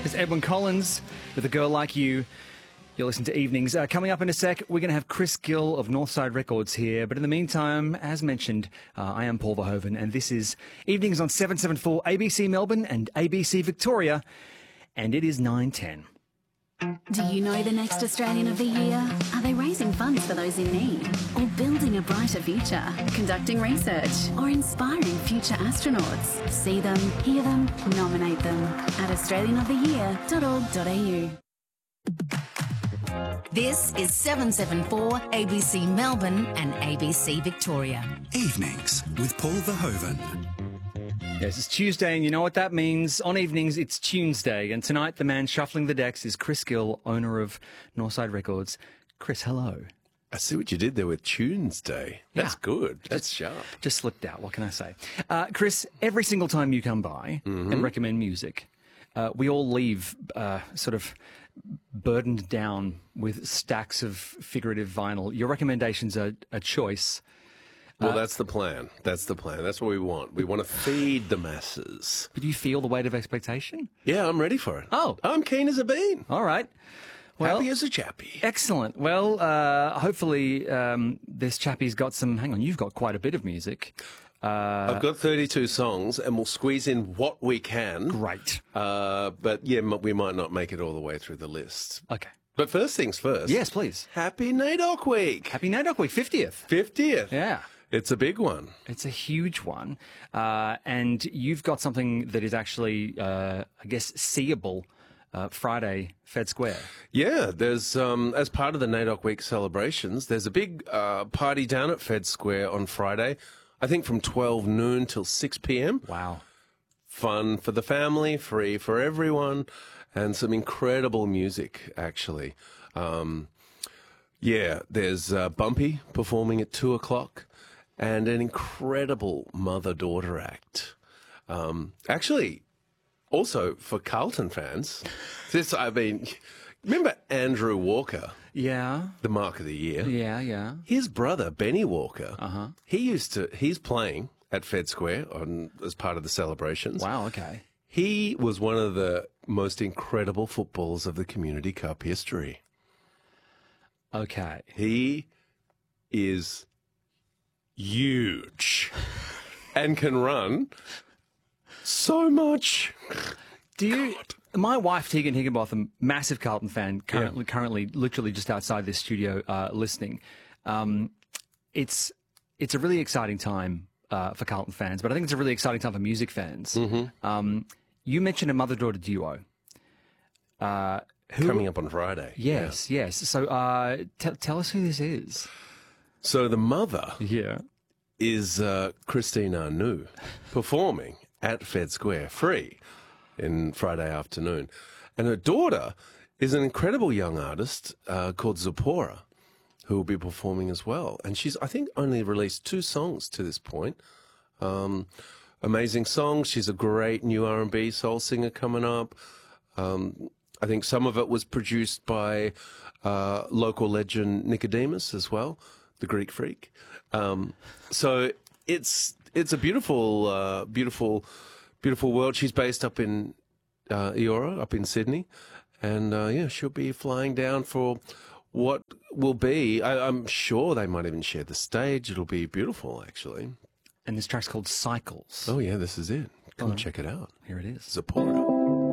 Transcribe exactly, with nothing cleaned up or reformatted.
It's Edwyn Collins with A Girl Like You. You'll listen to Evenings. Uh, coming up in a sec, we're going to have Chris Gill of Northside Records here. But in the meantime, as mentioned, uh, I am Paul Verhoeven, and this is Evenings on seven seventy-four A B C Melbourne and A B C Victoria, and it is nine ten. Do you know the next Australian of the Year? Are they raising funds for those in need? Or building a brighter future? Conducting research? Or inspiring future astronauts? See them, hear them, nominate them at australian of the year dot org dot a u. This is seven seventy-four A B C Melbourne and A B C Victoria. Evenings with Paul Verhoeven. Yes, it's Tuesday, and you know what that means. On Evenings, it's Tuesday, and tonight the man shuffling the decks is Chris Gill, owner of Northside Records. Chris, hello. I see what you did there with Tuesday. That's Yeah. good. That's sharp. Just slipped out, what can I say? Uh, Chris, every single time you come by Mm-hmm. and recommend music, uh, we all leave uh, sort of burdened down with stacks of figurative vinyl. Your recommendations are a choice. Well, that's the plan. That's the plan. That's what we want. We want to feed the masses. Do you feel the weight of expectation? Yeah, I'm ready for it. Oh. I'm keen as a bean. All right. Well, Happy as a chappy. excellent. Well, uh, hopefully um, this chappie's got some... Hang on, you've got quite a bit of music. Uh, I've got thirty-two songs, and we'll squeeze in what we can. great. Uh, but, yeah, m- we might not make it all the way through the list. Okay. But first things first. Yes, please. Happy NAIDOC Week. Happy NAIDOC Week, fiftieth. fiftieth. Yeah. It's a big one. It's a huge one. Uh, and you've got something that is actually, uh, I guess, seeable uh, Friday, Fed Square. Yeah, there's um, as part of the NAIDOC Week celebrations, there's a big uh, party down at Fed Square on Friday, I think from twelve noon till six p.m. Wow. Fun for the family, free for everyone, and some incredible music, actually. Um, yeah, there's uh, Bumpy performing at two o'clock and an incredible mother-daughter act. Um, actually, also for Carlton fans, this, I mean, remember Andrew Walker, Yeah. the Mark of the Year? Yeah, yeah. His brother, Benny Walker, Uh-huh. he used to, he's playing at Fed Square on, as part of the celebrations. Wow, okay. He was one of the most incredible footballers of the Community Cup history. Okay. He is huge and can run so much. Do you... My wife, Tegan Higginbotham, massive Carlton fan, currently, currently literally just outside this studio uh, listening. Um, it's it's a really exciting time uh, for Carlton fans, but I think it's a really exciting time for music fans. Mm-hmm. Um, you mentioned a mother-daughter duo. Uh, who, Coming up on Friday. Yes, yes. So uh, t- tell us who this is. So the mother Yeah. is uh, Christine Arnoux performing at Fed Square free in Friday afternoon. And her daughter is an incredible young artist uh, called Zipporah, who will be performing as well. And she's, I think, only released two songs to this point. Um, amazing songs. She's a great new R and B soul singer coming up. Um, I think some of it was produced by uh, local legend Nicodemus as well, the Greek freak. Um, so it's it's a beautiful, uh, beautiful, beautiful world. She's based up in uh, Eora, up in Sydney, and uh, yeah, she'll be flying down for what will be. I, I'm sure they might even share the stage. It'll be beautiful, actually. And this track's called Cycles. Oh yeah, this is it. Come check it out. Here it is. Zipporah.